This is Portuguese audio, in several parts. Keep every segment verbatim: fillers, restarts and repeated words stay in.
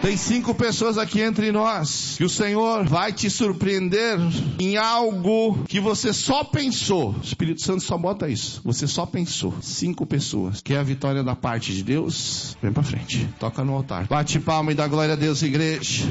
Tem cinco pessoas aqui entre nós que o Senhor vai te surpreender em algo que você só pensou. O Espírito Santo só bota isso. Você só pensou. Cinco pessoas. Quer a vitória da parte de Deus? Vem pra frente. Toca no altar. Bate palma e dá glória a Deus, igreja.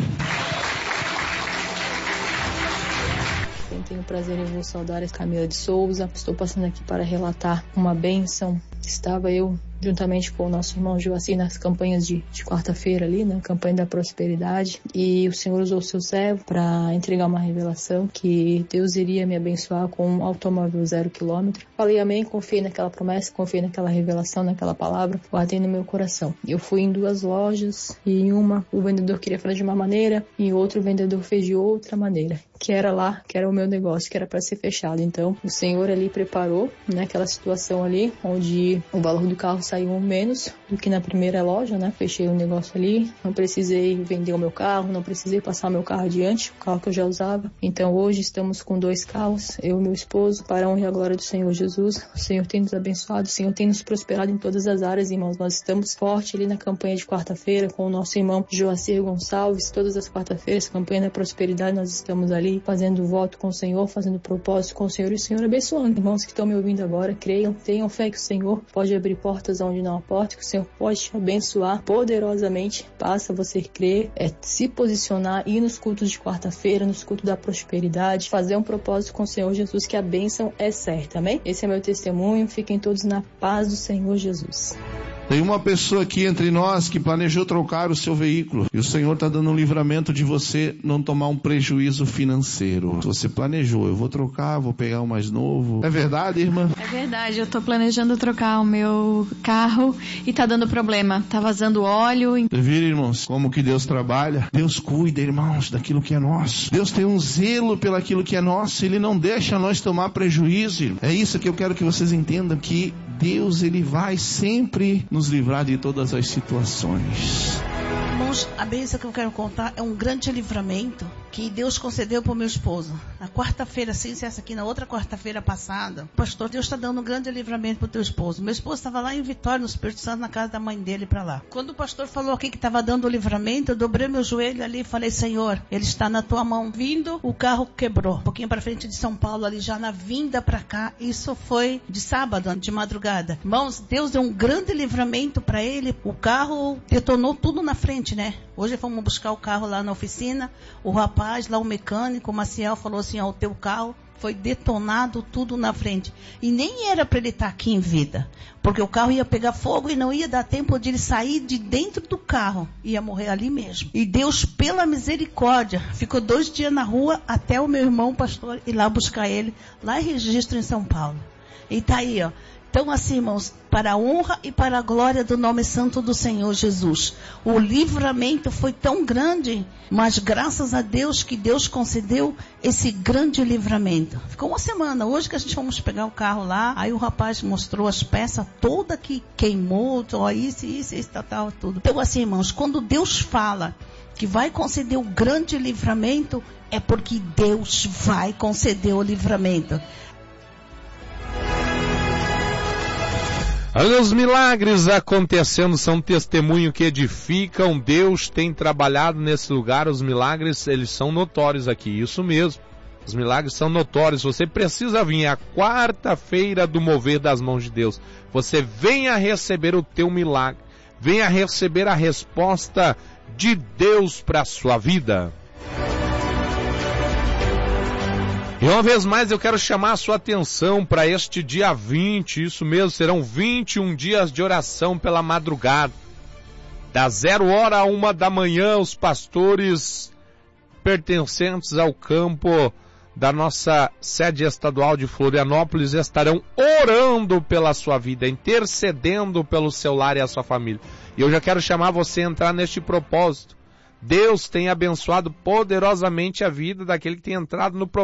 Tenho o prazer em vos saudar, Camila de Souza. Estou passando aqui para relatar uma bênção. Estava eu juntamente com o nosso irmão Joacir nas campanhas de, de quarta-feira ali, na campanha da prosperidade, e o Senhor usou o seu servo para entregar uma revelação que Deus iria me abençoar com um automóvel zero quilômetro. Falei amém, confiei naquela promessa, confiei naquela revelação, naquela palavra, guardei no meu coração. Eu fui em duas lojas e em uma o vendedor queria fazer de uma maneira e em outra o vendedor fez de outra maneira, que era lá, que era o meu negócio, que era para ser fechado. Então o Senhor ali preparou, né, aquela situação ali onde o valor do carro saiu menos do que na primeira loja, né? Fechei o negócio ali, não precisei vender o meu carro, não precisei passar o meu carro adiante, o carro que eu já usava. Então hoje estamos com dois carros, eu e meu esposo, para a honra e a glória do Senhor Jesus. O Senhor tem nos abençoado, o Senhor tem nos prosperado em todas as áreas, irmãos. Nós estamos forte ali na campanha de quarta-feira com o nosso irmão Joacir Gonçalves. Todas as quarta-feiras, campanha da prosperidade, nós estamos ali fazendo voto com o Senhor, fazendo propósito com o Senhor e o Senhor abençoando. Irmãos que estão me ouvindo agora, creiam, tenham fé que o Senhor pode abrir portas onde não há porta, que o Senhor pode te abençoar poderosamente. Basta você crer, é se posicionar, ir nos cultos de quarta-feira, nos cultos da prosperidade, fazer um propósito com o Senhor Jesus, que a bênção é certa, amém? Esse é meu testemunho, fiquem todos na paz do Senhor Jesus. Tem uma pessoa aqui entre nós que planejou trocar o seu veículo e o Senhor está dando um livramento de você não tomar um prejuízo financeiro. Você planejou, eu vou trocar, vou pegar um mais novo. É verdade, irmã? É verdade, eu tô planejando trocar o meu carro e tá dando problema, tá vazando óleo. Você vira, irmãos, como que Deus trabalha? Deus cuida, irmãos, daquilo que é nosso. Deus tem um zelo pelo aquilo que é nosso, Ele não deixa nós tomar prejuízo. É isso que eu quero que vocês entendam, que Deus, Ele vai sempre nos livrar de todas as situações. Irmãos, a bênção que eu quero contar é um grande livramento que Deus concedeu para o meu esposo. Na quarta-feira, sem ser essa aqui, na outra quarta-feira passada, pastor, Deus está dando um grande livramento para o teu esposo. Meu esposo estava lá em Vitória, no Espírito Santo, na casa da mãe dele, para lá. Quando o pastor falou aqui que estava dando o livramento, eu dobrei meu joelho ali e falei, Senhor, ele está na tua mão. Vindo, o carro quebrou. Um pouquinho para frente de São Paulo, ali já na vinda para cá. Isso foi de sábado, de madrugada. Irmãos, Deus deu um grande livramento para ele. O carro detonou tudo na frente, né? Hoje fomos buscar o carro lá na oficina. O rapaz, lá o mecânico, o Maciel, falou assim, ó, o teu carro foi detonado tudo na frente. E nem era para ele estar aqui em vida. Porque o carro ia pegar fogo e não ia dar tempo de ele sair de dentro do carro. Ia morrer ali mesmo. E Deus, pela misericórdia, ficou dois dias na rua até o meu irmão, pastor, ir lá buscar ele, lá em Registro, em São Paulo. E tá aí, ó. Então, assim, irmãos, para a honra e para a glória do nome santo do Senhor Jesus. O livramento foi tão grande, mas graças a Deus que Deus concedeu esse grande livramento. Ficou uma semana. Hoje que a gente fomos pegar o carro lá, aí o rapaz mostrou as peças toda que queimou, ó, isso, isso, isso, tal, tal, tudo. Então, assim, irmãos, quando Deus fala que vai conceder o grande livramento, é porque Deus vai conceder o livramento. Olha os milagres acontecendo, são testemunho que edificam. Deus tem trabalhado nesse lugar, os milagres, eles são notórios aqui, isso mesmo. Os milagres são notórios, você precisa vir à quarta-feira do mover das mãos de Deus. Você venha receber o teu milagre, venha receber a resposta de Deus para a sua vida. E uma vez mais eu quero chamar a sua atenção para este dia vinte, isso mesmo, serão vinte e um dias de oração pela madrugada. Da zero hora a uma da manhã, os pastores pertencentes ao campo da nossa sede estadual de Florianópolis estarão orando pela sua vida, intercedendo pelo seu lar e a sua família. E eu já quero chamar você a entrar neste propósito. Deus tem abençoado poderosamente a vida daquele que tem entrado no propósito.